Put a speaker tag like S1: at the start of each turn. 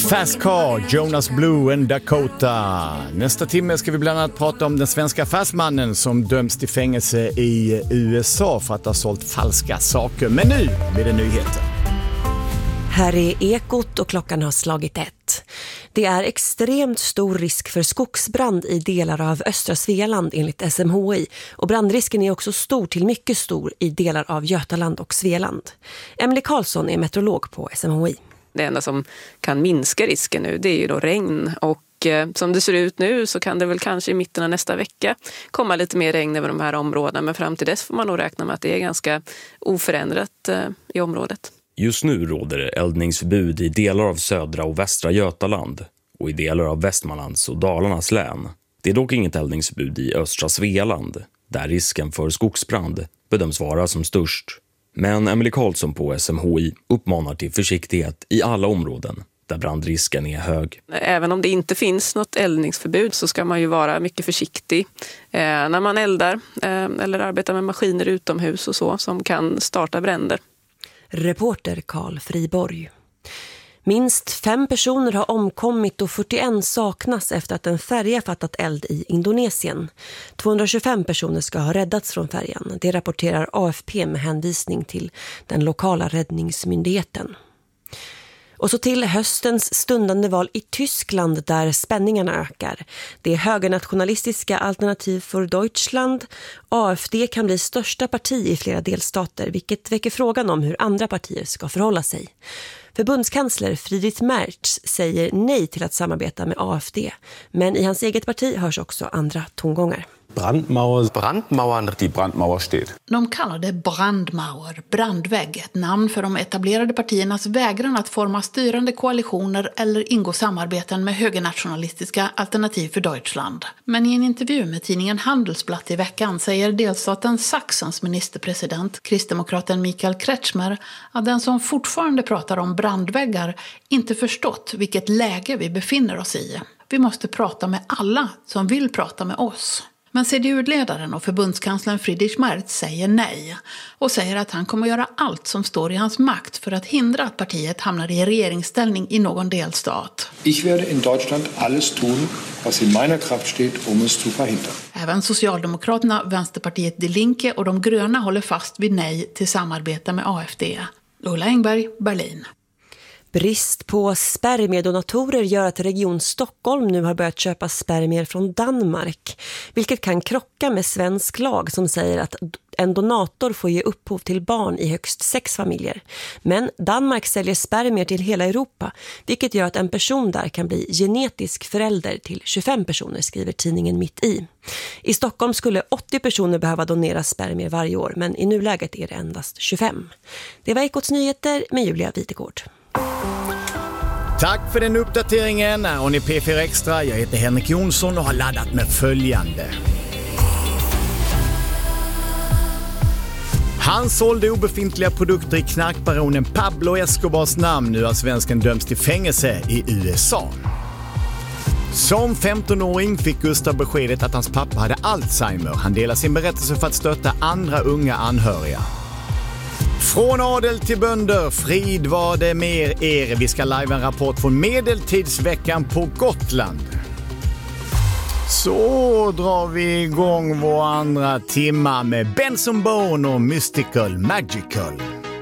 S1: Fast Car, Jonas Blue and Dakota. Nästa timme ska vi bland annat prata om den svenska affärsmannen som döms till fängelse i USA för att ha sålt falska saker. Men nu blir det nyheter.
S2: Här är Ekot och klockan har slagit 1. Det är extremt stor risk för skogsbrand i delar av östra Svealand enligt SMHI. Och brandrisken är också stor till mycket stor i delar av Götaland och Svealand. Emily Karlsson är meteorolog på SMHI.
S3: Det enda som kan minska risken nu, det är ju då regn, och som det ser ut nu så kan det väl kanske i mitten av nästa vecka komma lite mer regn över de här områdena, men fram till dess får man nog räkna med att det är ganska oförändrat i området.
S4: Just nu råder det eldningsförbud i delar av södra och västra Götaland och i delar av Västmanlands och Dalarnas län. Det är dock inget eldningsförbud i östra Svealand, där risken för skogsbrand bedöms vara som störst. Men Emily Karlsson på SMHI uppmanar till försiktighet i alla områden där brandrisken är hög.
S3: Även om det inte finns något eldningsförbud så ska man ju vara mycket försiktig när man eldar eller arbetar med maskiner utomhus och så som kan starta bränder.
S2: Reporter Carl Friborg. Minst 5 personer har omkommit och 41 saknas efter att en färja fattat eld i Indonesien. 225 personer ska ha räddats från färjan. Det rapporterar AFP med hänvisning till den lokala räddningsmyndigheten. Och så till höstens stundande val i Tyskland där spänningarna ökar. Det högernationalistiska Alternativ för Deutschland, AfD, kan bli största parti i flera delstater, vilket väcker frågan om hur andra partier ska förhålla sig. Förbundskansler Friedrich Merz säger nej till att samarbeta med AfD, men i hans eget parti hörs också andra tongångar.
S5: Brandmauern, die Brandmauer steht.
S6: De kallar det brandmauer, brandvägg, ett namn för de etablerade partiernas vägran att forma styrande koalitioner eller ingå samarbeten med högernationalistiska Alternativ för Deutschland. Men i en intervju med tidningen Handelsblatt i veckan säger delstaten Sachsens ministerpresident, kristdemokraten Michael Kretschmer, att den som fortfarande pratar om brandväggar inte förstått vilket läge vi befinner oss i. Vi måste prata med alla som vill prata med oss. Men CDU-ledaren och förbundskanslern Friedrich Merz säger nej och säger att han kommer göra allt som står i hans makt för att hindra att partiet hamnar i regeringsställning i någon delstat.
S7: Ich werde in Deutschland alles tun, was in meiner Kraft steht, es zu verhindern.
S6: Även Socialdemokraterna, Vänsterpartiet Die Linke och de gröna håller fast vid nej till samarbete med AfD. Ulla Engberg, Berlin.
S2: Brist på spermiedonatorer gör att Region Stockholm nu har börjat köpa spermier från Danmark, vilket kan krocka med svensk lag som säger att en donator får ge upphov till barn i högst 6 familjer. Men Danmark säljer spermier till hela Europa, vilket gör att en person där kan bli genetisk förälder till 25 personer, skriver tidningen Mitt i. I Stockholm skulle 80 personer behöva donera spermier varje år, men i nuläget är det endast 25. Det var Ekots nyheter med Julia Witegård.
S1: Tack för den uppdateringen. Och ni P4 Extra. Jag heter Henrik Jonsson och har laddat med följande. Han sålde obefintliga produkter i knarkbaronen Pablo Escobars namn. Nu har svensken dömts till fängelse i USA. Som 15-åring fick Gustav beskedet att hans pappa hade Alzheimer. Han delar sin berättelse för att stötta andra unga anhöriga. Från adel till bönder, frid var det mer er. Vi ska live en rapport från medeltidsveckan på Gotland. Så drar vi igång vår andra timma med Benson Bourne och Mystical Magical.